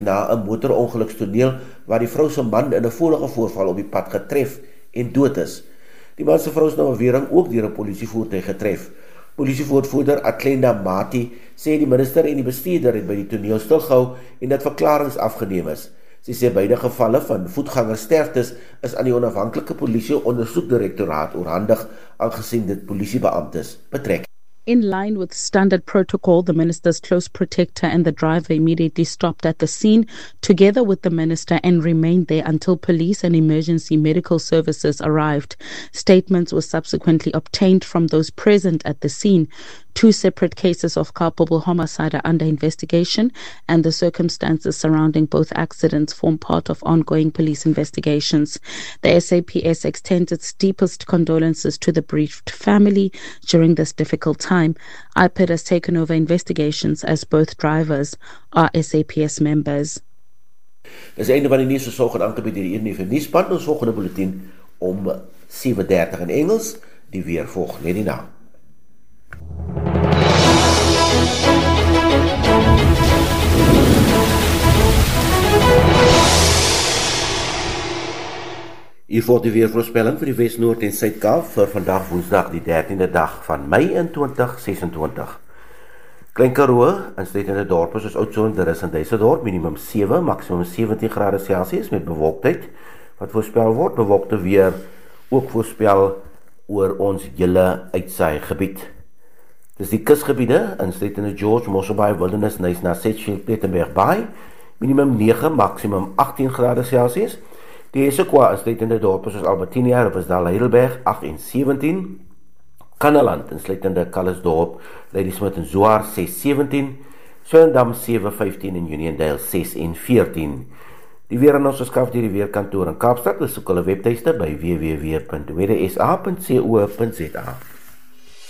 na 'n motorongelukstoneel waar die vrou se man in 'n vorige voorval op die pad getref en dood is. Die man se vrou is na bewering ook deur 'n polisievoertuig getref. Polisiewoordvoerder Atlenda Mati sê die minister en die bestuurder het by die toneel stilgehou en dat verklaringe afgeneem is. Sy sê beide gevalle van voetgangersterftes is aan die onafhanklike polisie ondersoekdirektoraat oorhandig, aangesien dit polisiebeamptes betrek. In line with standard protocol, the minister's close protector and the driver immediately stopped at the scene together with the minister and remained there until police and emergency medical services arrived. Statements were subsequently obtained from those present at the scene. 2 separate cases of culpable homicide are under investigation, and the circumstances surrounding both accidents form part of ongoing police investigations. The SAPS extends its deepest condolences to the bereaved family during this difficult time. IPID has taken over investigations as both drivers are SAPS members. Dis einde van die nuus versorg aangebied deur die ENF nuusspan. Ons volgende bulletin om 7:30 in Engels. Die weer volg net hierna. Hier volg die weervoorspelling vir die Wes, Noord en Suid-Kaap vir vandag Woensdag die 13de dag van Mei in 2026. Klein Karoo, insluitende dorpe soos Oudtshoorn, Durban en Duisendorp, minimum 7, maksimum 17 grade Celsius met bewolktheid. Wat voorspel word, bewolkte weer ook voorspel oor ons hele uitsaai gebied. Dis die kusgebiede, insluitende George, Mossel Bay, Wilderness, Knysna, Sedgefield, Plettenberg Bay, minimum 9, maksimum 18 grade Celsius. Die Essequa, insluitende dorpe soos Albertinia, Riversdal, Heidelberg, 8 en 17. Kannaland, insluitende Calisdorp, Ladysmith en Zoar, 6, 17. Swellendam, 7, 15 en Uniondale, 6 en 14. Die weer aan ons geskaf deur die weerkantoor in Kaapstad, besoek hulle webtuiste by www.wsa.co.za.